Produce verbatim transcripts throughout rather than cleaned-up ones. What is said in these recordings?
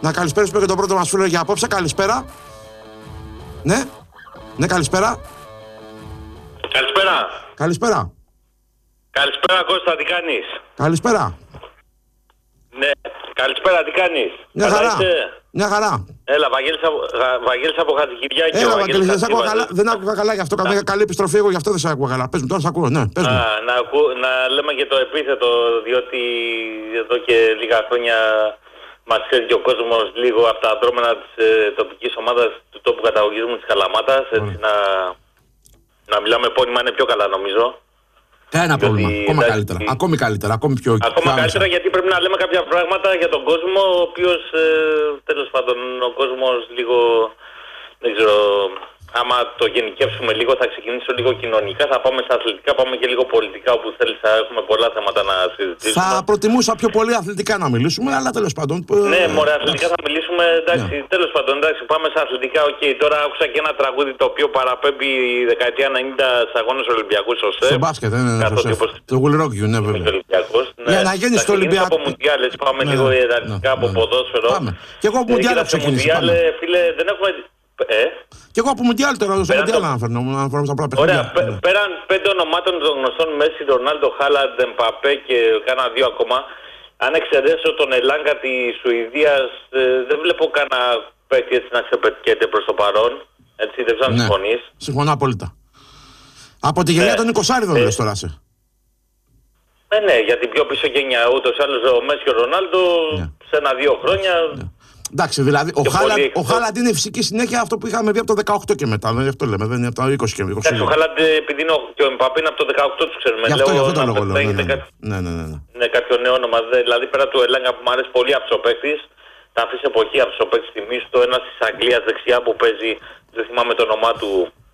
Να καλησπέρισουμε και τον πρώτο μας φίλο για απόψε. Καλησπέρα. Ναι. Ναι, καλησπέρα. Καλησπέρα. Καλησπέρα. Καλησπέρα Κώστα, τι κάνεις? Καλησπέρα. Ναι, καλησπέρα, τι κάνεις? Μια χαρά. Μια χαρά. Έλα, Βαγγέλης από, Βαγγέλης από Χατζηγυριάκη. Έλα, Βαγγέλη, δεν σ' ακούω καλά. Δεν άκουγα καλά γι' αυτό. Καμία καλή επιστροφή, εγώ γι' αυτό δεν σ' ακούω καλά. Πες μου, τώρα σ' ακούω, ναι. Πες μου. Α, να, ακού, να λέμε και το επίθετο, διότι εδώ και λίγα χρόνια μας ξέρει και ο κόσμος λίγο από τα δρόμενα της ε, τοπικής ομάδας του τόπου καταγωγής μου της Καλαμάτας. Έτσι, να, να μιλάμε επώνυμα είναι πιο καλά νομίζω. Κανένα πρόβλημα. Ακόμα εντάξει, καλύτερα. Ακόμη καλύτερα. Ακόμη πιο Ακόμα πιο καλύτερα γιατί πρέπει να λέμε κάποια πράγματα για τον κόσμο, ο οποίος ε, τέλος πάντων ο κόσμος λίγο, δεν ξέρω, άμα το γενικεύσουμε λίγο θα ξεκινήσω λίγο κοινωνικά, θα πάμε στα αθλητικά, πάμε και λίγο πολιτικά όπου θέλεις, θα έχουμε πολλά θέματα να συζητήσουμε. Θα προτιμούσα πιο πολύ αθλητικά να μιλήσουμε, αλλά τέλος πάντων. Ναι, μωρέ, αθλητικά θα μιλήσουμε, εντάξει, yeah. τέλος πάντων, εντάξει, πάμε στα αθλητικά, οκ. Okay. Τώρα άκουσα και ένα τραγούδι το οποίο παραπέμπει η δεκαετία ενενήντα στους αγώνες Ολυμπιακούς στο ΣΕΠ. Στο μπάσκετ, ναι, ναι, στο ΣΕΠ. Το Γουλρόκιου, ναι, βέβαια. Ναι. Για να γίνει στο Ολυμπιακό. Από Μουντιάλ, πάμε ναι, λίγο ιεραρχικά ναι, από ναι, ποδόσφαιρο. Πάμε. Και εγώ από Μουντιάλ έχω ξεκινήσει. Φίλε, δεν έχουμε. Ε? Και εγώ από Μουντιάλ τώρα, στο Μουντιάλ αναφέρομαι στα πρώτα παιχνίδια. Ωραία, ναι. Πέραν πέντε ονομάτων των γνωστών Μέση, Ρονάλντο, Χάλαντ, Εμπαπέ και κάνα δύο ακόμα, αν εξαιρέσω τον Ελάγκα της Σουηδίας, ε, δεν βλέπω κανένα παίκτη έτσι να ξεπετιέται προς το παρόν. Έτσι, δεν ξέρω αν ναι. συμφωνείς. Συμφωνώ απόλυτα. Από τη γενιά ναι. των εικοσάριδων, ε, λες τώρα σε. Ναι, ναι, για την πιο πίσω γενιά. Ούτως ή άλλως ο Μέση και ο Ρονάλντο ναι. σε ένα-δύο χρόνια. Ναι. Εντάξει, δηλαδή ο Χάλαντ, ο Χάλαντ είναι φυσική συνέχεια αυτό που είχαμε δει από το δεκαοκτώ και μετά. Δεν αυτό λέμε, δεν είναι από το είκοσι και είκοσι. Εντάξει, ο Χάλαντ επειδή είναι και ο Εμπαπέ είναι από το δεκαοκτώ του ξέρουμε. Γι' αυτό, λέω, γι' αυτό το λόγο λέω. Ναι, ναι, κάτι... ναι, ναι, ναι, ναι. ναι, κάποιο νέο όνομα. Δηλαδή πέρα του Ελάγκα που μου αρέσει πολύ από τους παίκτης, τα αφήσει εποχή από τους παίκτης τιμής του, ένας της Αγγλίας δεξιά που παίζει, δεν θυμάμαι το όνομά του.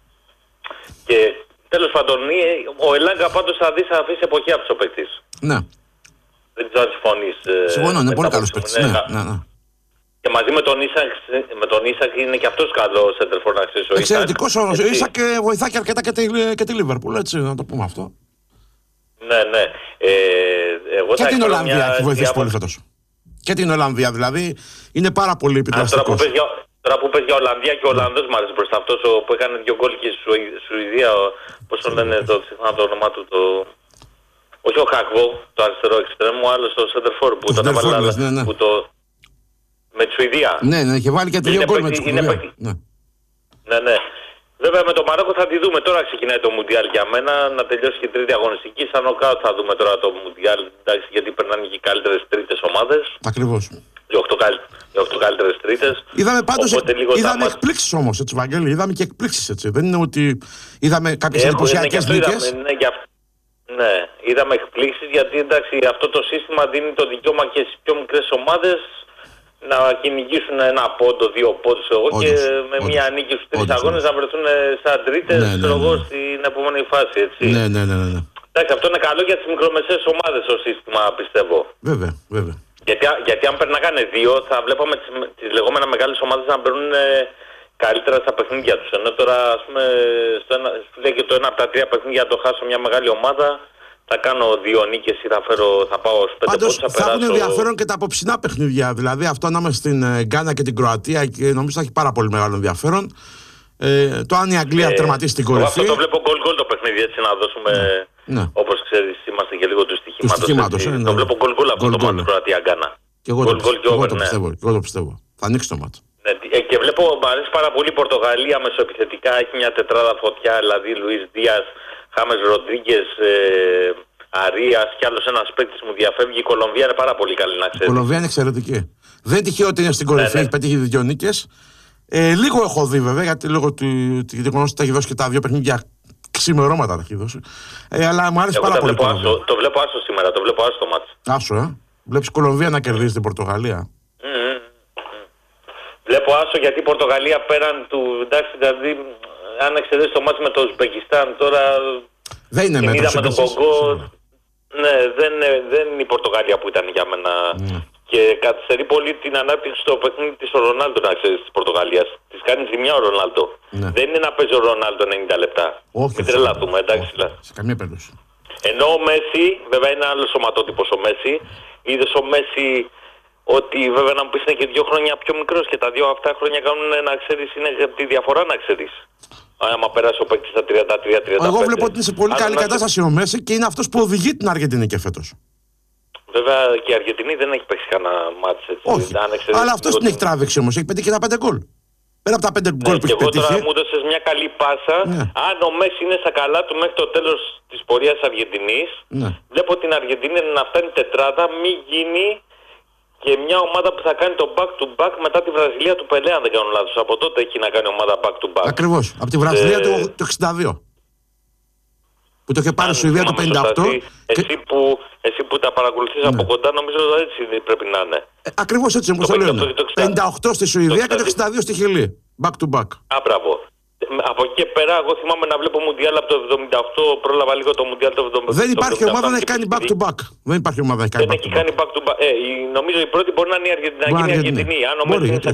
Και τέλος πάντων, ο Ελάγκα πάντως θα δει, θα αφήσει εποχή από τους παίκτης. Ναι. Δεν ξέρω αν συμφωνείς. Συμφωνώ, είναι πολύ καλός παίκτης. Ναι, ναι, ναι. Και μαζί με τον Ίσακ, με τον Ίσακ είναι και αυτός καλό σέντερφορ να ξέρεις. Εξαιρετικός ο Ίσακ και βοηθάει και αρκετά και τη, και τη Λίβερπουλ, έτσι να το πούμε αυτό. Ναι, ναι. Ε, εγώ και την Ολλανδία μια... έχει βοηθήσει πολύ φέτος. Και την Ολλανδία δηλαδή είναι πάρα πολύ επιδραστικός. Τώρα, τώρα που πες για Ολλανδία και ο Ολλανδός μου αρέσει μπροστά αυτός που έκανε δύο γκολ και στη Σουηδία, πώς το λένε το, το όνομά του, το... όχι ο Χάκβο, το αριστερό εξτρέμου, άλλο το σέντερφορ που τον έβαλε που το... με τη Σουηδία. Ναι, ναι, είχε βάλει και δύο γκολ με τη Σουηδία. Ναι. ναι, ναι. Βέβαια με το Μαρόκο θα τη δούμε. Τώρα ξεκινάει το Μουντιάλ για μένα. Να τελειώσει και η τρίτη αγωνιστική. Σαν νοκάουτ θα δούμε τώρα το Μουντιάλ. Εντάξει, γιατί περνάνε και οι καλύτερες τρίτες ομάδες. Ακριβώς. Οι οκτώ καλύτερες τρίτες. Είδαμε πάντως. Είδαμε εκπλήξεις όμως, έτσι, Βαγγέλη. Είδαμε και εκπλήξεις, έτσι. Δεν είναι ότι είδαμε κάποιες εντυπωσιακές νίκες. Ναι, για... ναι, είδαμε εκπλήξεις γιατί εντάξει, αυτό το σύστημα δίνει το δικαίωμα και στις πιο μικρές ομάδες να κυνηγήσουν ένα πόντο, δύο πόντους εγώ όντως, και με όντως, μια νίκη στους τρεις αγώνες να βρεθούν σαν τρίτες ναι, ναι, ναι, ναι. στην επόμενη φάση, έτσι. Ναι, ναι, ναι, ναι. Εντάξει, αυτό είναι καλό για τις μικρομεσαίες ομάδες το σύστημα, πιστεύω. Βέβαια, βέβαια. Γιατί, γιατί αν περνάγανε δύο, θα βλέπαμε τις, τις λεγόμενα μεγάλες ομάδες να περνούν καλύτερα στα παιχνίδια τους. Ενώ τώρα, ας πούμε, στο ένα, λέει και το ένα από τα τρία παιχνίδια το χάσω μια μεγάλη ομάδα. Θα κάνω δύο νίκες ή θα, φέρω, θα πάω στους πέντε πόντους, θα, θα έχουν ενδιαφέρον και τα απόψινά παιχνίδια. Δηλαδή αυτό ανάμεσα στην Γκάνα και την Κροατία και νομίζω θα έχει πάρα πολύ μεγάλο ενδιαφέρον. Ε, το αν η Αγγλία ε, τερματίσει την κορυφή. Αυτό το βλέπω γκολ γκολ το παιχνίδι, έτσι να δώσουμε. Ναι. Όπως ξέρεις, είμαστε και λίγο του στοιχήματος. Ε, το βλέπω γκολ γκολ αυτό το μάτι Κροατία-Γκάνα. Και εγώ, goal, το, goal, εγώ, το πιστεύω, ναι. εγώ το πιστεύω. Θα ανοίξει το μάτι. Ναι, και βλέπω, μου αρέσει πάρα πολύ η Πορτογαλία μεσοεπιθετικά. Έχει μια τετράδα φωτιά, δηλαδή Λουίς Δίας, Χάμες Ροντρίγκες, ε, Αρίας και άλλος ένας παίκτης μου διαφεύγει. Η Κολομβία είναι πάρα πολύ καλή να ξέρει. Η Κολομβία είναι εξαιρετική. Δεν τυχαίο ότι είναι στην κορυφή, ναι, ναι. έχει πετύχει δύο νίκες. Ε, λίγο έχω δει βέβαια, γιατί λόγω του γεγονός ότι τα έχει δώσει και τα δύο παιχνίδια ξημερώματα τα έχει δώσει. Ε, αλλά μου άρεσε Εγώ πάρα το πολύ. Βλέπω άσο, το βλέπω άσο σήμερα, το βλέπω άσο το μάτς. Άσο, ε. Βλέπεις η Κολομβία να κερδίζει την Πορτογαλία. Mm-hmm. Βλέπω άσο γιατί η Πορτογαλία πέραν του. Εντάξει, δηλαδή, αν εξαιρέσει το μάτς με το Ουσμπεκιστάν τώρα. Δεν είναι μέτρο. Είδαμε τον Κογκό. Ναι, δεν, δεν είναι η Πορτογαλία που ήταν για μένα. Mm. Και καθυστερεί πολύ την ανάπτυξη στο παιχνίδι της ο Ρονάλντο, να ξέρεις, της Πορτογαλίας. Της κάνει ζημιά ο Ρονάλντο. Ναι. Δεν είναι να παίζει ο Ρονάλντο ενενήντα λεπτά. Όχι. Μην τρελαθούμε, εντάξει. Όχι, σε καμία περίπτωση. Ενώ ο Μέση, βέβαια είναι άλλο σωματότυπος ο Μέση. Είδες ο Μέση Ότι βέβαια να μου πεις είναι και δύο χρόνια πιο μικρός και τα δύο αυτά χρόνια κάνουν να ξέρεις, είναι τη διαφορά να ξέρεις. Άμα περάσει ο παίκτης στα τριάντα τρία τριάντα πέντε. Εγώ βλέπω ότι είναι σε πολύ καλή κατάσταση ο Μέση και είναι αυτός που οδηγεί την Αργεντινή και φέτος. Βέβαια και η Αργεντινή δεν έχει παίξει κανένα μάτς έτσι. Όχι. Αλλά αυτός την έχει τράβηξει όμως. Έχει πετύχει τα πέντε γκολ. Πέρα από τα πέντε γκολ που έχει πετύχει. Εγώ τώρα μου έδωσες μια καλή πάσα. Ναι. Αν ο Μέση είναι στα καλά του μέχρι το τέλος της πορείας της Αργεντινής, ναι. βλέπω την Αργεντινή να φτάνει τετράδα, μην γίνει και μια ομάδα που θα κάνει το back to back μετά τη Βραζιλία του Πελέ, αν δεν κάνω λάθος. Από τότε έχει να κάνει ομάδα back to back. Ακριβώς. Από τη Βραζιλία ε... του εξήντα δύο. Που το είχε πάρει η Σουηδία το πενήντα οκτώ. Εσύ, και... εσύ, που, εσύ που τα παρακολουθείς ναι. από κοντά, νομίζω έτσι πρέπει να είναι. Ε, ακριβώς έτσι όπως το, το λένε. πενήντα οκτώ στη Σουηδία το και το εξήντα δύο στη Χιλή. Back to back. Α, μπράβο. Από εκεί και πέρα, εγώ θυμάμαι να βλέπω Μουντιάλ από το εβδομήντα οκτώ. Πρόλαβα λίγο το Μουντιάλ το εβδομήντα οκτώ. Δεν υπάρχει ομάδα να έχει κάνει back to back. Δεν υπάρχει ομάδα να έχει κάνει back to back. Κάνει back to back. Ε, νομίζω η πρώτη μπορεί να είναι η Αργεντινή. Αργεντινή. Αν ο Μέση είναι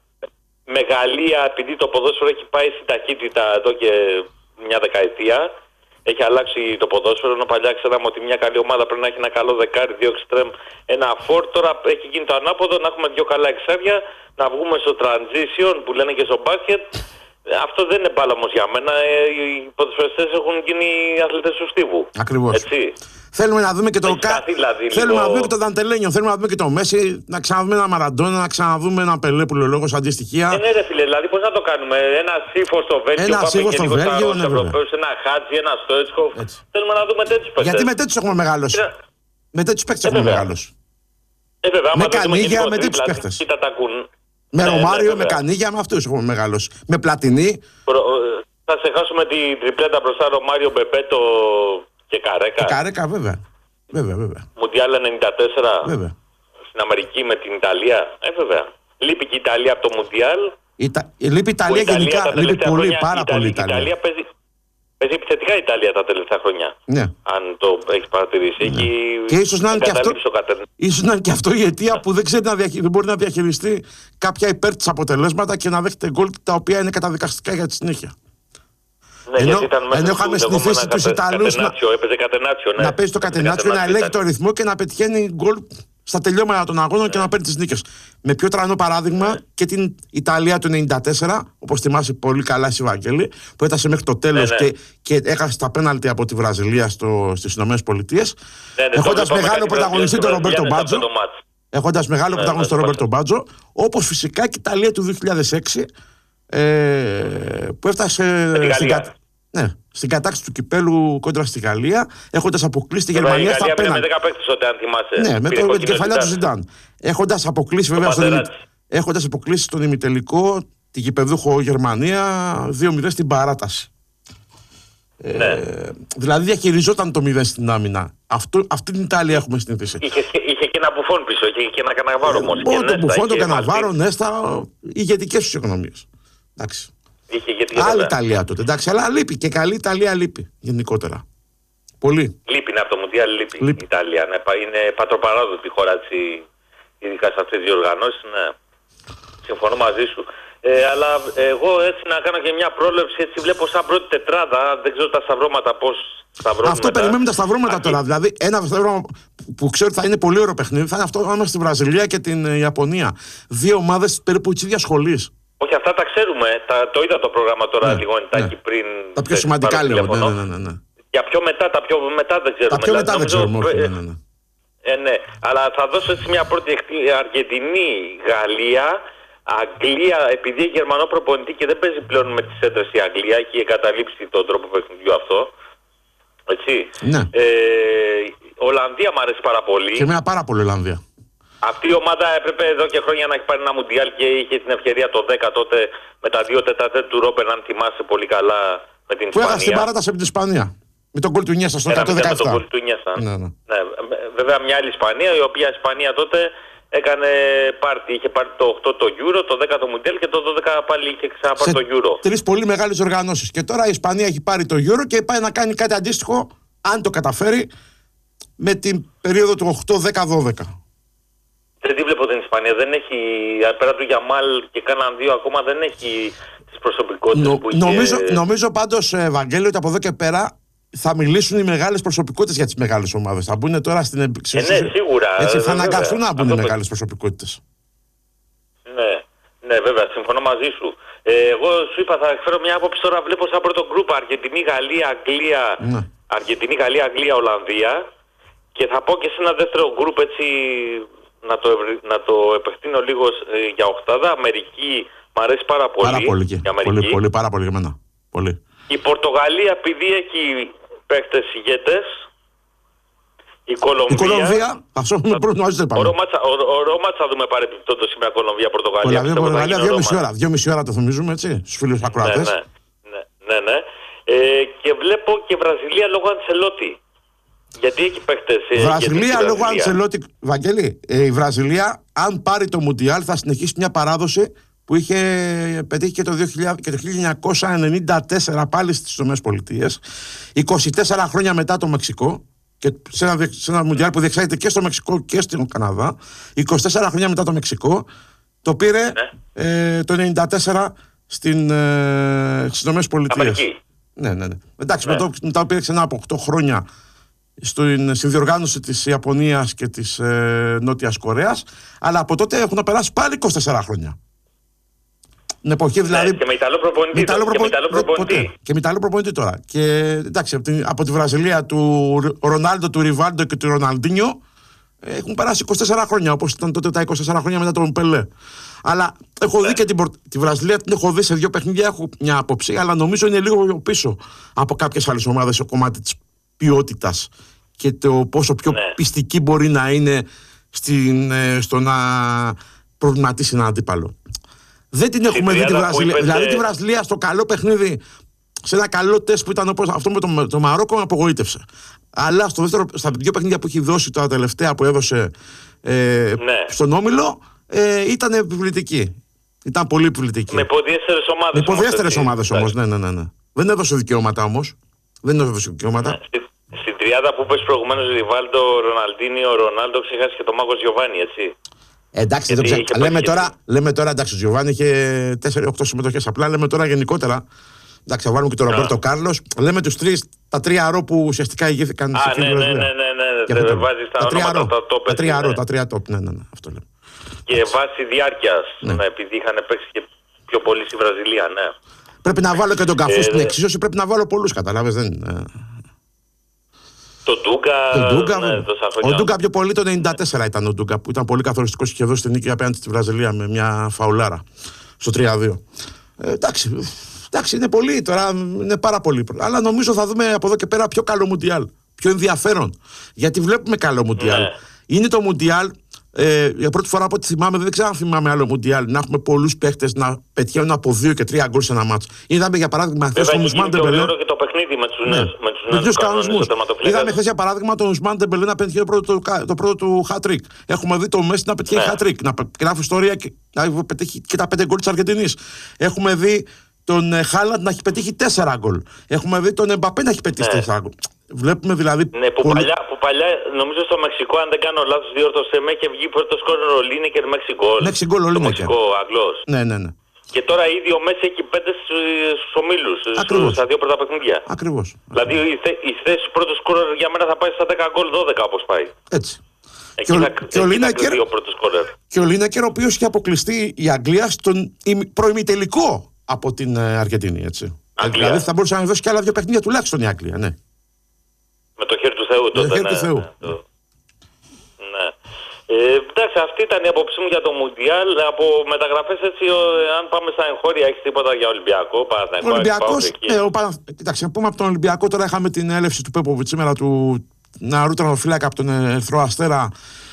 με Γαλλία, επειδή το ποδόσφαιρο έχει πάει στην ταχύτητα εδώ και μια δεκαετία. Έχει αλλάξει το ποδόσφαιρο, ενώ παλιά ξέραμε ότι μια καλή ομάδα πρέπει να έχει ένα καλό δεκάρι, δύο εξτρέμ, ένα φόρ. Τώρα έχει γίνει το ανάποδο, να έχουμε δύο καλά εξάρια, να βγούμε στο transition που λένε και στο μπάσκετ. Αυτό δεν είναι μπάλα όμως για μένα. Οι ποδοσφαιριστές έχουν γίνει αθλητές του στίβου. Ακριβώς. Έτσι. Θέλουμε να δούμε και το κα... δηλαδή, θέλουμε λίγο... να δούμε και το Δαντελένιο, θέλουμε να δούμε και το Μέση, να ξαναδούμε ένα Μαραντόνα, να ξαναδούμε ένα Πελέ που λέει ο λόγος αντιστοιχεία. Ε, ναι, ρε φίλε, δηλαδή πώς να το κάνουμε. Ένα σύφο στο Βέλγιο, ένα σύφο στο Βέλγιο, ναι, ένα Χάτζι, ένα Στόιτσκοφ. Θέλουμε να δούμε τέτοιους παίκτες. Γιατί με τέτοιους έχουμε μεγαλώσει. Ε, με τέτοιους παίκτες έχουμε μεγαλώσει. Ε, βέβαια, με Κανίγια, με τέτοιους παίκτες. Με Ρωμάριο, με Κανίγια, με αυτούς έχουμε μεγαλώσει. Με Πλατινί. Θα ξεχάσουμε την τριπλέτα μπροστά Ρωμάριο, Μπεπέτο και Καρέκα. Και Καρέκα, βέβαια. Βέβαια, βέβαια. Μουντιάλ ενενήντα τέσσερα. Βέβαια. Στην Αμερική με την Ιταλία. Ε, βέβαια. Λείπει και η Ιταλία από το Μουντιάλ. Ιτα... Λείπει η Ιταλία γενικά. Λείπει πολύ, χρόνια, πάρα πολύ η Ιταλία. Η Ιταλία παίζει, παίζει επιθετικά η Ιταλία τα τελευταία χρόνια. Ναι. Αν το έχει παρατηρήσει. Ναι. Έχει... Και ίσως να είναι και αυτό, ίσως να είναι και αυτό η αιτία που δεν, ξέρει να διαχει... δεν μπορεί να διαχειριστεί κάποια υπέρ της αποτελέσματα και να δέχεται γκολ τα οποία είναι καταδικαστικά για τη συνέχεια. Ναι, ενώ, ενώ είχαμε συνηθίσει τους Ιταλούς να, ναι. να παίζει το κατενάτσιο, να ελέγχει το ρυθμό και να πετυχαίνει γκολ στα τελειώματα των αγώνων ναι. και να παίρνει τις νίκες. Με πιο τρανό παράδειγμα ναι. και την Ιταλία του ενενήντα τέσσερα, όπως θυμάσαι πολύ καλά εσύ Βαγγέλη, που έφτασε μέχρι το τέλος ναι, ναι. και, και έχασε τα πέναλτι από τη Βραζιλία στο, στις Ηνωμένες Πολιτείες, ναι, ναι, έχοντας μεγάλο πρωταγωνιστή τον Ρομπέρτο Μπάτζο. Έχοντας μεγάλο πρωταγωνιστή τον Ρομπέρτο Μπάτζο, όπως φυσικά και η Ιταλία του δύο χιλιάδες έξι. Ε, που έφτασε στην, κα... ναι, στην κατάκτηση του κυπέλου κόντρα στη Γαλλία, έχοντας αποκλείσει τη Γερμανία βέβαια, στα πέναλτι. Με δέκα παίκτες τότε, αν θυμάσαι. Ναι, με, το, με την κεφαλιά του Ζιντάν. Έχοντας αποκλείσει, βέβαια, στο ημι... έχοντας αποκλείσει στον ημιτελικό την κυπεδούχο Γερμανία δύο μηδέν στην παράταση. Ναι. Ε, δηλαδή διαχειριζόταν το μηδέν στην άμυνα. Αυτό, αυτή την Ιταλία έχουμε συνηθίσει. Είχε, είχε και ένα Μπουφόν πίσω, είχε και ένα Καναβάρο όμως. Ε, το Μπουφόν, το Καναβάρο, Νέστα, ηγετικές τους οικονομίες. Εντάξει. Άλλη Ιταλία τότε, εντάξει, αλλά λείπει και καλή Ιταλία λείπει γενικότερα. Πολύ. Λείπει, είναι από το Μουντιάλ, λείπει, λείπει η Ιταλία. Ναι, είναι πατροπαράδοτη χώρα, ειδικά σε αυτές τις διοργανώσεις. Ναι. Συμφωνώ μαζί σου. Ε, αλλά εγώ έτσι να κάνω και μια πρόληψη, έτσι βλέπω σαν πρώτη τετράδα, δεν ξέρω τα σταυρώματα πώς σταυρώνουν. Αυτό μετά. Περιμένουμε τα σταυρώματα Αχι. Τώρα. Δηλαδή, ένα σταυρώμα που ξέρω ότι θα είναι πολύ ωραίο παιχνίδι θα είναι αυτό ανάμεσα στη Βραζιλία και την Ιαπωνία. Δύο ομάδες περίπου της ίδιας σχολής. Όχι, αυτά τα ξέρουμε. Τα, το είδα το πρόγραμμα τώρα ναι, λίγο εντάκι ναι. πριν. Τα πιο σημαντικά λίγο. Ναι, ναι, ναι, ναι. Για πιο μετά, τα πιο μετά δεν ξέρουμε. Τα πιο μετά δεν ξέρουμε. Όχι, ναι, ναι, ναι. Ε, ναι. Αλλά θα δώσω έτσι μια πρώτη Αργεντινή, Γαλλία. Αγγλία, επειδή έχει Γερμανό προπονητή και δεν παίζει πλέον με τις έντρες η Αγγλία, έχει εγκαταλείψει τον τρόπο παιχνιδιού αυτό. Έτσι. Ναι. Ε, Ολλανδία μου αρέσει πάρα πολύ. Και μια πάρα πολύ Ολλανδία. Αυτή η ομάδα έπρεπε εδώ και χρόνια να έχει πάρει ένα Μουντιάλ και είχε την ευκαιρία το δέκα τότε με τα δύο τετατέτ του Ρόμπεν, αν θυμάσαι πολύ καλά, με την Ισπανία. Που έχασε την παράταση από την Ισπανία. Με τον γκολ του Νιέστα στο εκατόν δεκαεπτά. Με τον γκολ του Νιέστα. Ναι, ναι. Ναι, βέβαια μια άλλη Ισπανία, η οποία Ισπανία τότε έκανε πάρτι, είχε πάρει το οκτώ το Euro, το δέκα το Μουντιάλ και το δώδεκα πάλι είχε ξαναπάρει το Euro. Τρεις πολύ μεγάλες οργανώσεις. Και τώρα η Ισπανία έχει πάρει το Euro και πάει να κάνει κάτι αντίστοιχο, αν το καταφέρει, με την περίοδο του οκτώ δέκα δώδεκα. Δεν τη βλέπω την Ισπανία. Δεν έχει, πέρα του Γιαμάλ και κάναν δύο ακόμα, δεν έχει τις προσωπικότητες Νο, που είχε... Νομίζω, νομίζω πάντως, Βαγγέλη, ότι από εδώ και πέρα θα μιλήσουν οι μεγάλες προσωπικότητες για τις μεγάλες ομάδες. Θα μπουν τώρα στην εξουσία. Ε, ναι, σίγουρα. Έτσι, ε, θα βέβαια. αναγκαστούν να μπουν οι Αυτό μεγάλες προσωπικότητες. Ναι, ναι, βέβαια, συμφωνώ μαζί σου. Ε, εγώ σου είπα, θα εκφέρω μια άποψη τώρα. Βλέπω σαν πρώτο γκρουπ Αργεντινή, Γαλλία, Αγγλία. Ναι. Αργεντινή, Γαλλία, Αγγλία, Ολλανδία. Και θα πω και σε ένα δεύτερο γκρουπ έτσι να το, ευρυ- να το επεκτείνω λίγο ε, για οχτάδα. Αμερική, μου αρέσει πάρα πολύ. Πάρα πολύ, και. πολύ, πολύ, πάρα πολύ για μένα. Πολύ. Η Πορτογαλία, επειδή έχει παίκτες ηγέτες. Η Κολομβία. Η Κολομβία, αυτό με προγνωρίζετε πάμε. Ωραίο μάτσα θα δούμε παρεπιπτόντως σήμερα Κολομβία-Πορτογαλία. Κολομβία, Πορτογαλία, δύο μισή ώρα. Δύο μισή ώρα το θυμίζουμε, έτσι, στους φίλους ακροατές. Ναι, ναι, ναι. ναι. Ε, και βλέπω και Βραζιλία λόγω Αντσελότη. Γιατί έχει παίχτες. Βραζιλία λόγω Αντσελότη. Βαγγέλη, ε, η Βραζιλία, αν πάρει το Μουντιάλ, θα συνεχίσει μια παράδοση που είχε πετύχει και το, δύο χιλιάδες, και το χίλια εννιακόσια ενενήντα τέσσερα πάλι στις ΗΠΑ. είκοσι τέσσερα χρόνια μετά το Μεξικό. Και σε ένα, σε ένα Μουντιάλ που διεξάγεται και στο Μεξικό και στον Καναδά, είκοσι τέσσερα χρόνια μετά το Μεξικό, το πήρε ναι. ε, το ενενήντα τέσσερα στην, ε, στις ΗΠΑ. Ναι, ναι, ναι. Εντάξει, ναι. μετά, μετά πήρε ξανά από οκτώ χρόνια στην συνδιοργάνωση της Ιαπωνίας και της ε, Νότιας Κορέας, αλλά από τότε έχουν περάσει πάλι είκοσι τέσσερα χρόνια. Την εποχή δηλαδή. Ναι, και με Ιταλό προπονητή. Με Ιταλό προπονητή. Και με Ιταλό προπονητή τώρα. Και εντάξει, από, την, από τη Βραζιλία του Ρονάλντο, του Ριβάλντο και του Ροναλντίνιο έχουν περάσει είκοσι τέσσερα χρόνια, όπως ήταν τότε τα είκοσι τέσσερα χρόνια μετά τον Πελέ. Αλλά έχω ναι. δει και την, τη Βραζιλία, την έχω δει σε δύο παιχνίδια, έχω μια άποψη, αλλά νομίζω είναι λίγο πίσω από κάποιες άλλες ομάδες στο κομμάτι της ποιότητας και το πόσο πιο ναι. πιστική μπορεί να είναι στην, στο να προβληματίσει έναν αντίπαλο. Δεν την έχουμε δει τη Βραζιλία. Είπετε... Δηλαδή τη Βραζιλία στο καλό παιχνίδι, σε ένα καλό τεστ που ήταν όπως αυτό με το, το Μαρόκο, με απογοήτευσε. Αλλά στο δεύτερο, στα δύο παιχνίδια που έχει δώσει τα τελευταία που έδωσε ε, ναι. στον Όμιλο, ε, ήταν επιβλητική. Ήταν πολύ επιβλητική. Με υποδιέστερες ομάδες. Με υποδιέστερες ομάδες όμως, ναι, ναι, ναι, ναι. Δεν έδωσε δικαιώματα όμως. Δεν έδωσε δικαιώματα. Ναι. Στην, στην τριάδα που πες προηγουμένως, Ριβάλντο, Ροναλντίνιο, Ρονάλντο, ξεχάσει και το Μάγο Γιοβάνι, έτσι. Εντάξει, δεν ξέρω. Λέμε τώρα, λέμε τώρα, εντάξει, ο Γιοβάνι είχε τέσσερα οκτώ συμμετοχές. Απλά λέμε τώρα γενικότερα. Εντάξει, θα βάλουμε και τον Ρομπέρτο Κάρλος. Λέμε τους τρεις, τα τρία ρο που ουσιαστικά ηγήθηκαν. Α, ναι, ναι, ναι, ναι, ναι, ναι. Βάζει τα ονόματα τα top. Τα τρία ρο, τα τρία top, ναι, ναι, ναι, αυτό λέμε. Και βάση διάρκειας, ναι. επειδή είχαν παίξει και πιο πολύ στη Βραζιλία, ναι. Πρέπει να βάλω και τον Καφού στην εξίσωση, πρέπει να βάλω πολλούς, καταλάβες, δεν είναι. Το Ντούγκα. Το Ντούγκα, ναι, ο Ντούγκα πιο πολύ το ενενήντα τέσσερα ήταν ο Ντούγκα, που ήταν πολύ καθοριστικός και είχε δώσει την νίκη απέναντι στη Βραζιλία με μια φαουλάρα στο τρία δύο. Ε, εντάξει, εντάξει, είναι πολύ τώρα, είναι πάρα πολύ. Αλλά νομίζω θα δούμε από εδώ και πέρα πιο καλό Μουντιάλ. Πιο ενδιαφέρον. Γιατί βλέπουμε καλό Μουντιάλ. Ναι. Είναι το Μουντιάλ. Ε, για πρώτη φορά από ό,τι θυμάμαι, δεν ξέρω αν θυμάμαι άλλο Μουντιάλ, να έχουμε πολλούς παίχτες να πετυχαίνουν από δύο και τρία γκολ σε ένα μάτσο. Είδαμε για παράδειγμα χθες τον Ουσμάν Ντεμπελέ. Και το παιχνίδι με τους νέους κανονισμούς. Είδαμε χθες για παράδειγμα τον Ουσμάν Ντεμπελέ να πετυχαίνει το πρώτο, το, το πρώτο του hat-trick. Έχουμε δει τον Μέση να πετυχαίνει ναι. hat-trick, να γράφει ιστορία και να πετύχει και τα πέντε γκολ της Αργεντινής. Έχουμε δει τον Χάλαντ να έχει πετύχει τέσσερα γκολ. Έχουμε δει τον Εμπαπέ να έχει πετύχει ναι. τέσσερα γκολ. Βλέπουμε δηλαδή. Ναι, που, πολύ... παλιά, που παλιά, νομίζω στο Μεξικό, αν δεν κάνω λάθος, διόρθωσέ με, και βγει πρώτο σκόρερ ο Λίνεκερ Μεξικό. Μεξικό, ο Λίνεκερ. Μεξικό, Αγγλός. Ναι, ναι, ναι. Και τώρα ήδη ο Μέση έχει πέντε στους ομίλους, στα δύο πρώτα παιχνίδια. Ακριβώς. Δηλαδή η, θε, η θέση του πρώτου σκόρερ για μένα θα πάει στα δέκα γκολ, δώδεκα όπως πάει. Έτσι. Εκεί και, θα, ο, και, ο Λίνεκερ, και ο Λίνεκερ, ο οποίος είχε αποκλειστεί η Αγγλία στον προημιτελικό από την Αργεντινή, έτσι. Αγγλία. Δηλαδή θα μπορούσε να δώσει και άλλα δύο παιχνίδια τουλάχιστον η Αγγλία, ναι. Με το χέρι του Θεού τότε. Με το χέρι ναι, του Θεού. Ναι. ναι. Ε, εντάξει, αυτή ήταν η απόψη μου για το Μουντιάλ. Από μεταγραφές έτσι, αν πάμε στα εγχώρια, έχεις τίποτα για Ολυμπιακό? Ο Ολυμπιακός, ναι, ο Πανα... Κοιτάξτε, να πούμε από τον Ολυμπιακό, τώρα είχαμε την έλευση του Πέποβιτ σήμερα, του νεαρού τερματοφύλακα από τον Ερυθρό Αστέρα.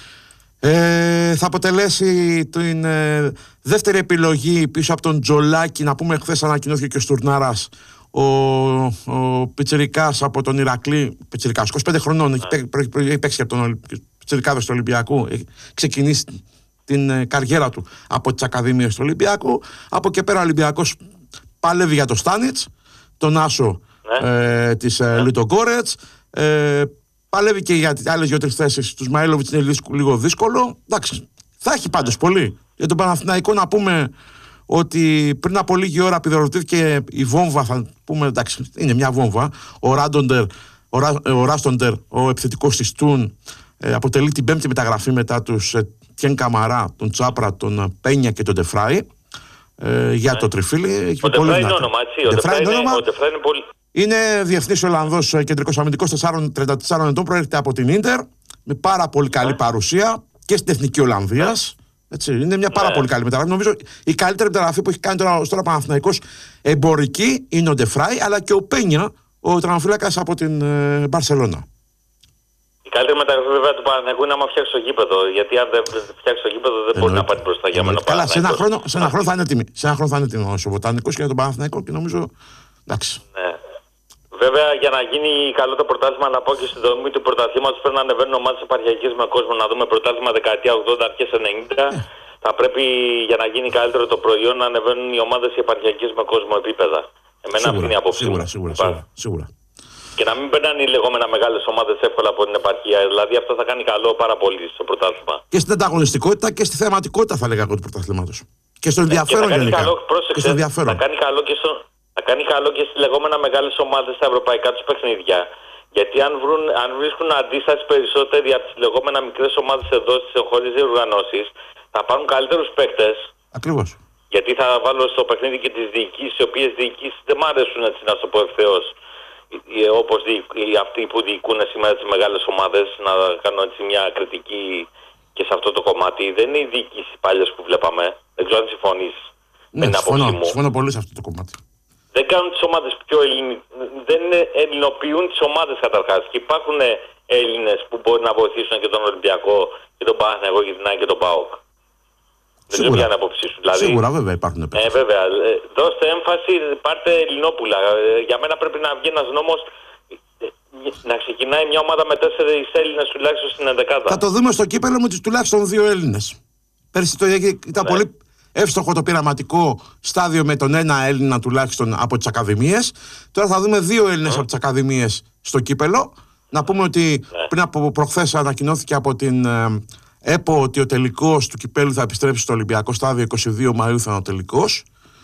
Ε, θα αποτελέσει την ε, δεύτερη επιλογή πίσω από τον Τζολάκη. Να πούμε, χθες ανακοινώθηκε και ο Στουρνάρας, ο, ο Πιτσιρικάς από τον Ηρακλή. Πιτσιρικάς, είκοσι πέντε χρονών, έχει, παίξει, έχει παίξει από τον Πιτσιρικάδες του Ολυμπιακού, έχει ξεκινήσει την ε, καριέρα του από τις Ακαδημίες του Ολυμπιακού. Από και πέρα ο Ολυμπιακός παλεύει για το Στάνιτς, τον Άσο ε, της ε, Λιτογκόρετς, ε, παλεύει και για άλλες δύο-τρεις θέσεις. Του Μαΐλοβιτς είναι λίγο δύσκολο. Εντάξει, θα έχει πάντως πολύ. Για τον Παναθηναϊκό να πούμε ότι πριν από λίγη ώρα πυροδοτήθηκε η βόμβα, θα πούμε, εντάξει, είναι μια βόμβα. Ο Ράντοντερ, ο, Ρά, ο Ράστοντερ, ο επιθετικός της Τούν, ε, αποτελεί την πέμπτη μεταγραφή μετά τους ε, Τιέν Καμαρά, τον Τσάπρα, τον Πένια και τον Ντεφράι ε, για ναι. το τριφύλι. Ο Ντεφράι είναι όνομα, έτσι. Ο Ντεφράι είναι, είναι, είναι πολύ... Είναι διεθνής Ολλανδός κεντρικός αμυντικός τριάντα τεσσάρων ετών, προέρχεται από την Ίντερ, με πάρα πολύ καλή yeah. παρουσία και στην Εθνική Ολλανδίας. Έτσι, είναι μια πάρα yeah. πολύ καλή μεταγραφή. Νομίζω η καλύτερη μεταγραφή που έχει κάνει τώρα, τώρα ο Παναθηναϊκός εμπορική είναι ο Ντεφράι, αλλά και ο Πένια, ο τερματοφύλακας από την Μπαρσελόνα. Η καλύτερη μεταγραφή βέβαια του Παναθηναϊκού είναι άμα φτιάξει το γήπεδο. Γιατί αν δεν φτιάξει το γήπεδο δεν μπορεί να πάει μπροστά για μένα. Καλά, σε ένα χρόνο, σε ένα χρόνο θα είναι τιμή. Σε ένα χρόνο θα είναι τιμή ο Βοτανικός και για τον Παναθηναϊκό και νομίζω. Εντάξει. Ναι. Βέβαια, για να γίνει καλό το πρωτάθλημα, να πω και στην δομή του πρωταθλήματος πρέπει να ανεβαίνουν ομάδες επαρχιακές με κόσμο. Να δούμε πρωτάθλημα δεκαετία ογδόντα, αρχές ενενήντα. Ε. Θα πρέπει για να γίνει καλύτερο το προϊόν να ανεβαίνουν οι ομάδες επαρχιακές με κόσμο επίπεδα. Εμένα αυτή είναι η άποψή μου. Σίγουρα, σίγουρα, σίγουρα, σίγουρα. Και να μην περνάνε οι λεγόμενα μεγάλες ομάδες εύκολα από την επαρχία. Δηλαδή αυτό θα κάνει καλό πάρα πολύ στο πρωτάθλημα. Και στην ανταγωνιστικότητα και στη θεματικότητα, θα λέγα εγώ, του πρωταθλήματος. Και στο ενδιαφέρον γενικά. Καλό, πρόσεξε, και στο ενδιαφέρον. Θα κάνει καλό και στο. Θα κάνει καλό και στις λεγόμενα μεγάλες ομάδες στα ευρωπαϊκά τους παιχνίδια. Γιατί αν, βρουν, αν βρίσκουν αντίσταση περισσότεροι από τις λεγόμενα μικρές ομάδες εδώ στις εγχώριες διοργανώσεις, θα πάρουν καλύτερους παίκτες. Ακριβώς. Γιατί θα βάλω στο παιχνίδι και τις διοικήσεις, οι οποίες διοικήσεις δεν μ' αρέσουν, έτσι να σου πω ευθέως, όπως αυτοί που διοικούν σήμερα τις μεγάλες ομάδες, να κάνω έτσι μια κριτική και σε αυτό το κομμάτι. Δεν είναι οι διοικήσεις πάλιες που βλέπαμε. Δεν ξέρω αν συμφωνείς. Ναι, συμφωνώ, συμφωνώ πολύ σε αυτό το κομμάτι. Δεν κάνουν τις ομάδες πιο ελληνικές, δεν ελληνοποιούν τις ομάδες καταρχάς. Και υπάρχουν Έλληνες που μπορεί να βοηθήσουν και τον Ολυμπιακό και τον Παναθηναϊκό και την ΑΕΚ και τον ΠΑΟΚ. Δεν ξέρω ποια είναι άποψή σου. Δηλαδή, σίγουρα, βέβαια υπάρχουν επίπεδα. Ε, βέβαια. Δώστε έμφαση, πάρτε Ελληνόπουλα. Για μένα πρέπει να βγει ένας νόμος να ξεκινάει μια ομάδα με τέσσερις Έλληνες τουλάχιστον στην ενδεκάδα. Θα το δούμε στο κύπελλο με τους τουλάχιστον δύο Έλληνες. Πέρσι το ήταν ναι. πολύ εύστοχο το πειραματικό στάδιο με τον ένα Έλληνα τουλάχιστον από τις ακαδημίες. Τώρα θα δούμε δύο Έλληνες mm. από τις ακαδημίες στο κύπελλο. Να πούμε ότι ναι. πριν από προχθές ανακοινώθηκε από την ε, ΕΠΟ ότι ο τελικός του κυπέλλου θα επιστρέψει στο Ολυμπιακό στάδιο, είκοσι δύο Μαΐου θα είναι ο τελικός.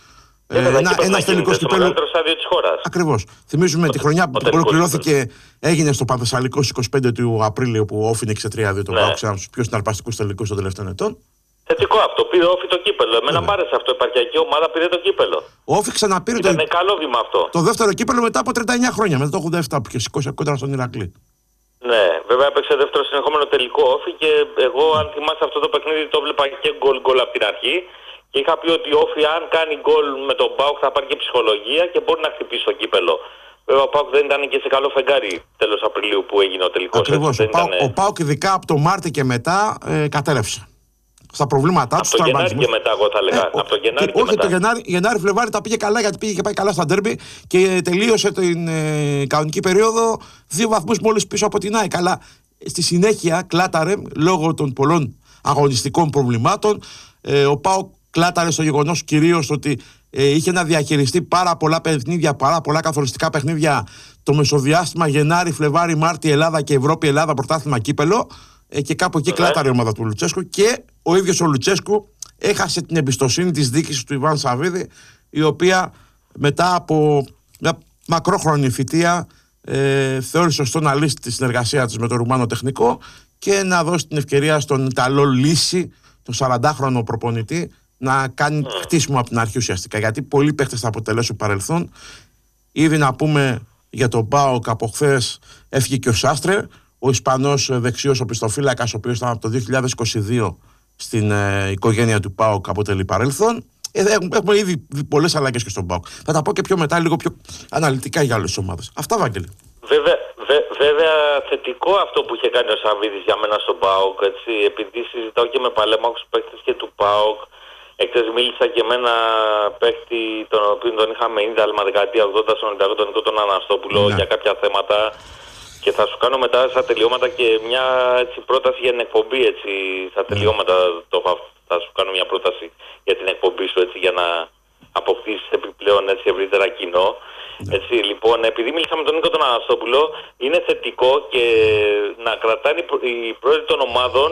Ε, ε, ένα ένας τελικός κυπέλλου. Το μεγαλύτερο στάδιο της χώρας. Ακριβώς. Θυμίζουμε ο, τη χρονιά που ολοκληρώθηκε, έγινε στο Πανθεσσαλικό είκοσι πέντε του Απρίλιο που όφινε σε τρία δύο τον ΠΑΟΚ, ένα από τους πιο συναρπαστικούς τελικούς των τελευταίων ετών. Θετικό αυτό. Πήρε όφι το κύπελλο. Εμένα μ' άρεσε αυτό. Η επαρχιακή ομάδα πήρε το κύπελλο. Ο όφι ξαναπήρε το. Ήταν καλό βήμα αυτό. Το δεύτερο κύπελλο μετά από τριάντα εννιά χρόνια. Μετά το ογδόντα επτά που είχε σηκώσει κόντρα στον Ηρακλή. Ναι, βέβαια έπαιξε δεύτερο συνεχόμενο τελικό όφι και εγώ, αν θυμάσαι αυτό το παιχνίδι, το βλέπα και γκολ γκολ από την αρχή. Και είχα πει ότι ο όφι, αν κάνει γκολ με τον ΠΑΟΚ, θα πάρει και ψυχολογία και μπορεί να χτυπήσει το κύπελλο. Βέβαια, ο ΠΑΟΚ δεν ήταν και σε καλό φεγγάρι τέλος Απριλίου που έγινε ο τελικός. Ακριβώς. Ο, ήταν... ο ΠΑΟΚ, ειδικά από το Μάρτι και μετά, ε, κατέρευσε. Στα προβλήματά του. Από το Γενάρη και μετά, εγώ θα έλεγα. Ε, από το Γενάρη και, και όχι, μετά. το Γενάρη, Γενάρη Φλεβάρη τα πήγε καλά γιατί πήγε και πάει καλά στα ντέρμπι και τελείωσε την ε, κανονική περίοδο δύο βαθμούς μόλις πίσω από την ΑΕΚ. Αλλά στη συνέχεια κλάταρε λόγω των πολλών αγωνιστικών προβλημάτων. Ε, ο ΠΑΟΚ κλάταρε στο γεγονός κυρίως ότι ε, είχε να διαχειριστεί πάρα πολλά παιχνίδια, πάρα πολλά καθοριστικά παιχνίδια το μεσοδιάστημα Γενάρη, Φλεβάρη, Μάρτι, Ελλάδα και Ευρώπη, Ελλάδα, πρωτάθλημα κύπελλο. Και κάπου εκεί κλάταρε η ομάδα του Λουτσέσκου και ο ίδιος ο Λουτσέσκου έχασε την εμπιστοσύνη της διοίκησης του Ιβάν Σαββίδη, η οποία μετά από μια μακρόχρονη θητεία ε, θεώρησε σωστό να λύσει τη συνεργασία της με τον Ρουμάνο τεχνικό και να δώσει την ευκαιρία στον Ιταλό Λύση, τον σαραντάχρονο προπονητή, να κάνει χτίσιμο από την αρχή ουσιαστικά. Γιατί πολλοί παίχτες θα αποτελέσουν παρελθόν. Ήδη να πούμε για τον ΠΑΟΚ από χθες έφυγε και ο Σάστρε. Ο Ισπανός δεξιός οπισθοφύλακας, ο οποίος ήταν από το δύο χιλιάδες είκοσι δύο στην ε, οικογένεια του ΠΑΟΚ, αποτελεί παρελθόν. Ε, έχουμε, έχουμε ήδη δει πολλές αλλαγές και στον ΠΑΟΚ. Θα τα πω και πιο μετά, λίγο πιο αναλυτικά για άλλες ομάδες. Αυτά, Βάγγελη. Βέβαια, βε, βέβαια, θετικό αυτό που είχε κάνει ο Σαββίδης για μένα στον ΠΑΟΚ. Έτσι, επειδή συζητάω και με παλέμαχους παίκτες και του ΠΑΟΚ. Εκτός μίλησα και με ένα παίκτη, τον οποίο τον είχαμε ίνδαλμα δεκαετία ογδόντα στον Ολυμπιακό, τον Νίκο τον Αναστόπουλο, ναι. για κάποια θέματα. Και θα σου κάνω μετά στα τελειώματα και μια έτσι, πρόταση για την εκπομπή. Έτσι, στα τελειώματα το, θα σου κάνω μια πρόταση για την εκπομπή σου έτσι, για να αποκτήσεις επιπλέον έτσι, ευρύτερα κοινό. Έτσι, λοιπόν, επειδή μίλησα με τον Νίκο τον Αναστόπουλο, είναι θετικό και να κρατάνε οι πρόεδροι των ομάδων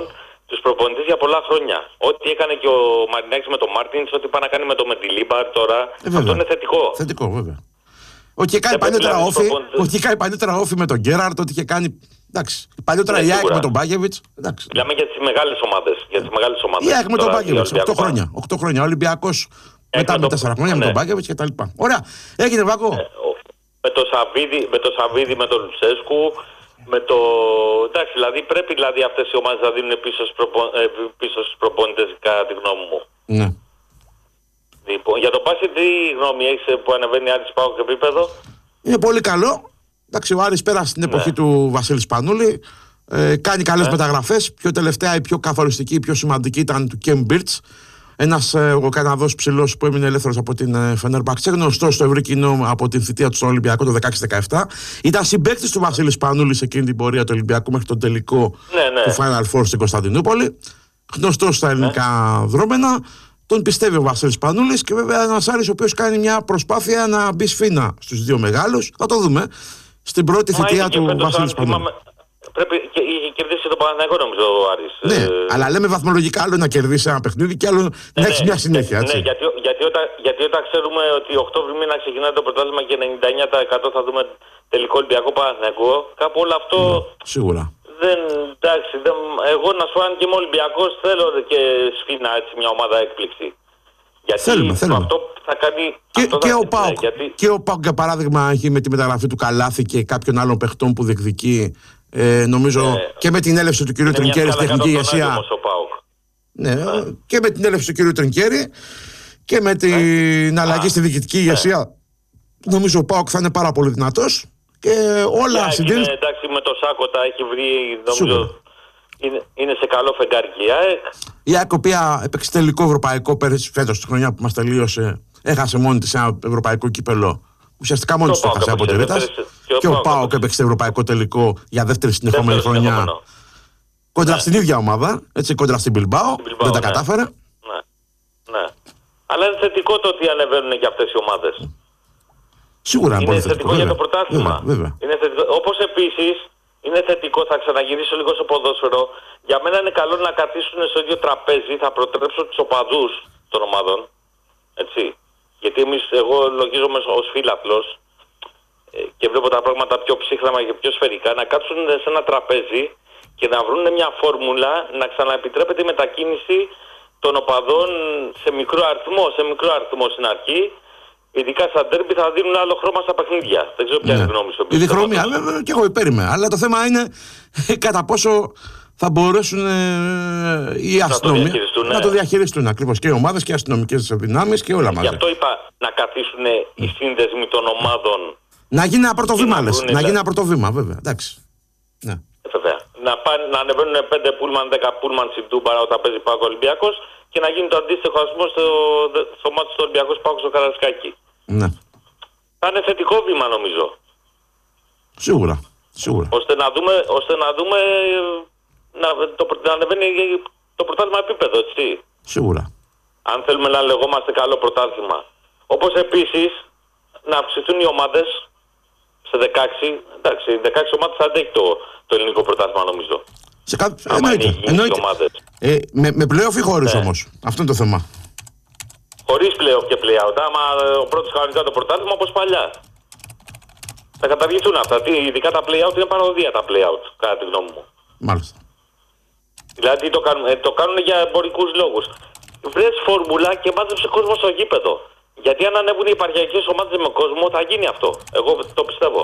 τους προπονητές για πολλά χρόνια. Ό,τι έκανε και ο Μαρινάκης με τον Μάρτινς, ό,τι πάει να κάνει με τον Μεντιλίμπαρ τώρα, ε, αυτό είναι θετικό. Θετικό, βέβαια. Ότι είχε κάνει παλιότερα όφη, ότι είχε κάνει παλιότερα όφη με τον Γκέραρτ, ότι είχε κάνει. Εντάξει. Παλιότερα η ΑΕΚ με τον Μπάγεβιτς. Μιλάμε για τις μεγάλες ομάδες. Για τις μεγάλες ομάδες. Η ΑΕΚ με τον Μπάγεβιτς. οκτώ χρόνια. οκτώ χρόνια. Ο Ολυμπιακός μετά με τέσσερα χρόνια με τον Μπάγεβιτς κτλ. Ωραία. Έγινε Βάκο. Με το Σαββίδι, με το Σαββίδι, με τον Λουτσέσκου, με το. Εντάξει, δηλαδή πρέπει δηλαδή αυτές οι ομάδες να δίνουν πίσω στους προπο... στους προπονητές, κατά τη γνώμη μου. Ναι. Λοιπόν, για τον Πάση, τι γνώμη έχεις που ανεβαίνει Άρης ΠΑΟΚ επίπεδο? Είναι πολύ καλό. Εντάξει, ο Άρης πέρασε την εποχή ναι. του Βασίλη Σπανούλη. Ε, κάνει καλές ναι. μεταγραφές. Πιο τελευταία, η πιο καθοριστική, η πιο σημαντική ήταν του Κέμ Μπίρτς. Ένας ε, ο Καναδός ψηλός που έμεινε ελεύθερος από την ε, Φενέρμπαξε, γνωστός στο ευρύ κοινό από την θητεία του στον Ολυμπιακό το δεκαέξι δεκαεπτά. Ήταν συμπαίκτης του Βασίλη Σπανούλη σε εκείνη την πορεία του Ολυμπιακού μέχρι τον τελικό ναι, ναι. του Final Four στην Κωνσταντινούπολη. Γνωστός στα ελληνικά ναι. δρόμενα. Τον πιστεύει ο Βασίλης Σπανούλης και βέβαια ένας Άρης ο οποίος κάνει μια προσπάθεια να μπει σφήνα στους δύο μεγάλους. Θα το δούμε στην πρώτη θητεία του Βασίλη Σπανούλη. Πρέπει και είχε κερδίσει το Παναθηναϊκό νομίζω ο Άρης. Ναι, ε... αλλά λέμε βαθμολογικά άλλο να κερδίσει ένα παιχνίδι και άλλο ναι, να έχει ναι, μια συνέχεια. Ναι, έτσι. ναι γιατί, γιατί, όταν, γιατί όταν ξέρουμε ότι Οκτώβρη μήνα ξεκινάει το πρωτάθλημα και ενενήντα εννέα τοις εκατό θα δούμε τελικό Ολυμπιακό Παναθηναϊκό, κάπου όλο αυτό. Ναι, σίγουρα. Δεν, εντάξει, δεν, εγώ να σου αν και είμαι Ολυμπιακός θέλω και σφίνα έτσι μια ομάδα έκπληξη. Γιατί θέλουμε, θέλουμε. αυτό θα κάνει. Και, αυτό και, θα ο ΠΑΟΚ, γιατί... και ο ΠΑΟΚ για παράδειγμα έχει με τη μεταγραφή του Καλάθη και κάποιων άλλων παιχτών που διεκδικεί. Ε, νομίζω ναι. και με την έλευση του κ. Τρινκέρη στην τεχνική ηγεσία. Ναι, ναι, και με την έλευση του κ. Τρινκέρη και με την ναι. αλλαγή στη διοικητική ναι. ηγεσία. Νομίζω ο ΠΑΟΚ θα είναι πάρα πολύ δυνατός. Και όλα yeah, συντήρησαν. Είναι εντάξει με το Σάκο τα έχει βρει. Νομίζω είναι, είναι σε καλό φεγγάρι και η ΑΕΚ. Η ΑΕΚ, η οποία έπαιξε τελικό ευρωπαϊκό πέρυσι φέτος τη χρονιά που μας τελείωσε, έχασε μόνη της ένα ευρωπαϊκό κύπελο. Ουσιαστικά μόνη της το έχασε από τη Ρήτας. Και ο ΠΑΟΚ έπαιξε ευρωπαϊκό τελικό για δεύτερη συνεχόμενη χρονιά. Κόντρα στην ίδια ομάδα, έτσι, κόντρα στην Μπιλμπάο. Δεν τα κατάφερε. Ναι. ναι. Αλλά είναι θετικό το ότι ανεβαίνουν και αυτές οι ομάδες. Σίγουρα είναι, είναι θετικό για το πρωτάθλημα. Όπως επίσης είναι θετικό, θα ξαναγυρίσω λίγο στο ποδόσφαιρο. Για μένα είναι καλό να καθίσουν στο ίδιο τραπέζι, θα προτρέψω τους οπαδούς των ομάδων. Έτσι. Γιατί εμείς, εγώ λογίζομαι ως φίλαθλος και βλέπω τα πράγματα πιο ψύχραμα και πιο σφαιρικά, να κάτσουν σε ένα τραπέζι και να βρουν μια φόρμουλα να ξαναεπιτρέπεται η μετακίνηση των οπαδών σε μικρό αριθμό, σε μικρό αριθμό στην αρχή. Ειδικά στα ντέρμπι θα δίνουν άλλο χρώμα στα παιχνίδια. Δεν ξέρω ποια είναι η γνώμη σου. Η διχρωμία, βέβαια, και εγώ υπέρ είμαι. Αλλά το θέμα είναι κατά πόσο θα μπορέσουν ε, οι αστυνομοί να, ναι. να το διαχειριστούν. Ακριβώς και οι ομάδες και οι αστυνομικές δυνάμεις και όλα μαζί. Γι' αυτό είπα να καθίσουν οι σύνδεσμοι των ομάδων. Να γίνει ένα πρώτο βήμα, λες. Να γίνει ένα πρώτο βήμα, βέβαια. Εντάξει. Ναι. Βέβαια. Να, πάνε, να ανεβαίνουν πέντε πούλμαν, δέκα πούλμαν στην Τούμπαρα όταν παίζει ΠΑΟΚ Ολυμπιακός και να γίνει το αντίστοιχο ασμό στο, στο μάτι του Ολυμπιακού ΠΑΟΚ στο Καραϊσκάκι. Ναι. Θα είναι θετικό βήμα νομίζω. Σίγουρα. Σίγουρα. Ώστε να δούμε, ώστε να δούμε να, το, να ανεβαίνει το πρωτάθλημα επίπεδο, έτσι. Σίγουρα. Αν θέλουμε να λεγόμαστε καλό πρωτάθλημα. Όπως επίσης να αυξηθούν οι ομάδες σε δεκαέξι, εντάξει, δεκαέξι ομάδες θα αντέχει το, το ελληνικό πρωτάθλημα νομίζω. Σε κά... Εννοείται. Εννοείται. Ε, με, με play-off ή χωρίς ναι. όμως. Αυτό είναι το θέμα. Χωρίς play-off και play-out. Άμα ο πρώτος κανονικά το πρωτάθλημα όπως παλιά. Θα καταργηθούν αυτά. Τι, ειδικά τα play-out είναι παροδία τα play-out, κατά τη γνώμη μου. Μάλιστα. Δηλαδή το κάνουν, ε, το κάνουν για εμπορικούς λόγους. Βρες φόρμουλα και μάζεψε κόσμο στο γήπεδο. Γιατί αν ανέβουν οι επαρχιακές ομάδες με κόσμο θα γίνει αυτό. Εγώ το πιστεύω.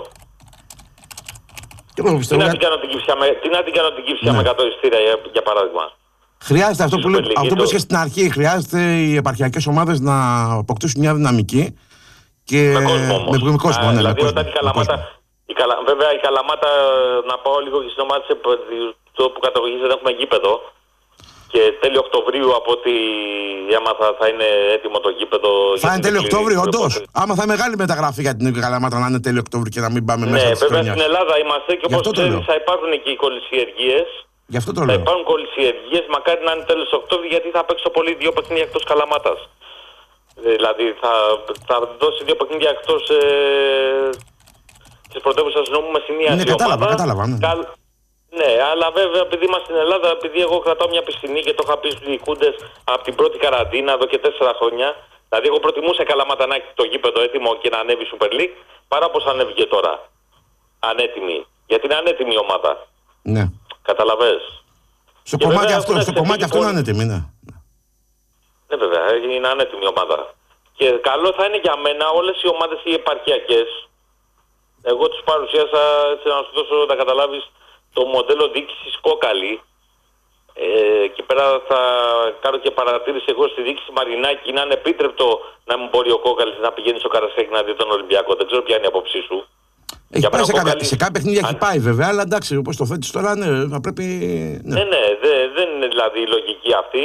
Και εγώ πιστεύω. Τι να την κάνω την Κυψιά με, τι να την κάνω την Κυψιά ναι. με εκατό εισιτήρια για, για παράδειγμα. Χρειάζεται αυτό που, λέει, αυτό που είπες και στην αρχή. Χρειάζεται οι επαρχιακές ομάδες να αποκτήσουν μια δυναμική. Και με κόσμο όμως. Με, με κόσμο, Α, ναι, δηλαδή με όταν κόσμο, η Καλαμάτα, η Καλα, βέβαια η Καλαμάτα, να πάω λίγο και στην ομάδα που καταγωγής δεν έχουμε γήπεδο. Και τέλειο Οκτωβρίου από ό,τι έμαθα θα είναι έτοιμο το γήπεδο. Θα είναι τέλειο Οκτώβριο, όντως. Άμα θα είναι μεγάλη μεταγραφή για την Καλαμάτα να είναι τέλειο Οκτώβριο και να μην πάμε ναι, μέσα. Ναι, βέβαια στην Ελλάδα είμαστε και όπως ξέρεις θα υπάρχουν και οι κολυσιεργίες. Γι' αυτό το θα λέω. υπάρχουν κολυσιεργίες, μακάρι να είναι τέλος Οκτώβριο γιατί θα παίξω πολύ δύο παιχνίδια εκτός Καλαμάτας. Δηλαδή θα, θα δώσει δύο παιχνίδια εκτός ε, της πρωτεύουσας νόμου με σημεία. Ναι, κατάλαβα, ομάδα. κατάλαβα. Ναι. Καλ... Ναι, αλλά βέβαια επειδή είμαστε στην Ελλάδα, επειδή εγώ κρατάω μια πισινή και το είχα πει στους διοικούντες από την πρώτη καραντίνα εδώ και τέσσερα χρόνια. Δηλαδή, εγώ προτιμούσα Καλαμάτα να έχει το γήπεδο έτοιμο και να ανέβει η Super League παρά πως ανέβηκε τώρα. Ανέτοιμη. Γιατί είναι ανέτοιμη η ομάδα. Ναι. Καταλαβες. Στο κομμάτι αυτό, στο κομμάτι αυτό είναι ανέτοιμη, ναι. Ναι, βέβαια, είναι ανέτοιμη η ομάδα. Και καλό θα είναι για μένα όλες οι ομάδες οι επαρχιακές. Εγώ τους παρουσίασα έτσι να σου δώσω να καταλάβεις το μοντέλο διοίκησης Κόκαλη. Ε, εκεί πέρα θα κάνω και παρατήρηση εγώ στη διοίκηση Μαρινάκη. Είναι ανεπίτρεπτο να μην μπορεί ο Κόκαλης να πηγαίνει στο Καρασκάκι να δει τον Ολυμπιακό. Δεν ξέρω ποια είναι η άποψή σου. Έχει πάει σε, Κόκαλης... σε κάποια παιχνίδια αν... έχει πάει βέβαια, αλλά εντάξει, όπως το θέτεις τώρα, ναι, θα πρέπει. Ναι, ναι, ναι δε, δεν είναι δηλαδή η λογική αυτή.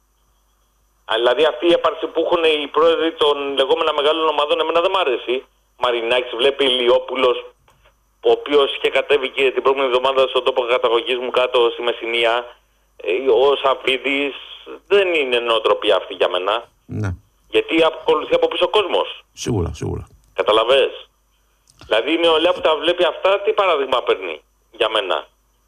Δηλαδή αυτή η έπαρξη που έχουν οι πρόεδροι των λεγόμενα μεγάλων ομάδων, εμένα δεν μ' αρέσει. Μαρινάκης, βλέπει Ηλιόπουλος, ο οποίος είχε κατέβει και την προηγούμενη εβδομάδα στον τόπο καταγωγής μου κάτω στη Μεσσηνία. Ο Σαββίδης, δεν είναι νοοτροπία αυτή για μένα. Ναι. Γιατί ακολουθεί από πίσω ο κόσμος. Σίγουρα, σίγουρα. Καταλαβες. Δηλαδή η νεολαία που τα βλέπει αυτά, τι παράδειγμα παίρνει για μένα.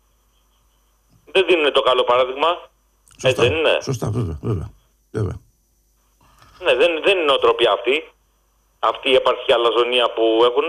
Δεν δίνουν το καλό παράδειγμα. Σωστά, Έτσι δεν είναι. Σωστά, βέβαια, βέβαια. βέβαια. Ναι, δεν, δεν είναι νοοτροπία αυτή. Αυτή η επαρχία αλαζονία που έχουν.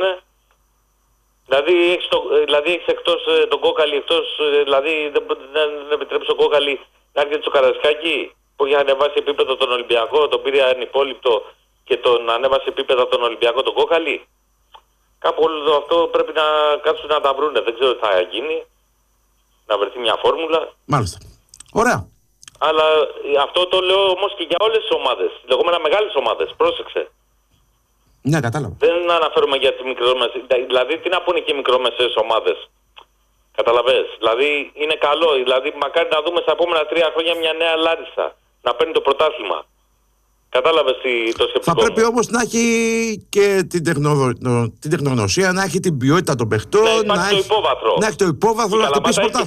Δηλαδή έχεις, το, δηλαδή έχεις εκτός ε, τον Κόκαλη, εκτός, ε, δηλαδή δεν, δεν, δεν επιτρέψει τον Κόκαλη να έρχεται στο Καρασκάκι που έχει ανεβάσει επίπεδο τον Ολυμπιακό, τον πήρε ανυπόλοιπτο και τον ανέβασε επίπεδο τον Ολυμπιακό τον Κόκαλη. Κάπου όλο αυτό πρέπει να κάτσουν να τα βρούνε. Δεν ξέρω τι θα γίνει. Να βρεθεί μια φόρμουλα. Μάλιστα. Ωραία. Αλλά αυτό το λέω όμως και για όλες τις ομάδες. Λεγόμενα μεγάλες ομάδες. Πρόσεξε. Ναι, κατάλαβα. Δεν αναφέρομαι για τις μικρομεσαίες. Δηλαδή, τι να πούνε και οι μικρομεσαίες ομάδες. Καταλαβες. Δηλαδή, είναι καλό. Δηλαδή, μακάρι να δούμε στα επόμενα τρία χρόνια μια νέα Λάρισα να παίρνει το πρωτάθλημα. Κατάλαβες το σκεπτικό. Θα πρέπει όμως να έχει και την, τεχνο... την τεχνογνωσία, να έχει την ποιότητα των παιχτών. Να υπάρχει να το έχει... υπόβαθρο. Να έχει το υπόβαθρο να χτυπήσει πρωτάθλημα.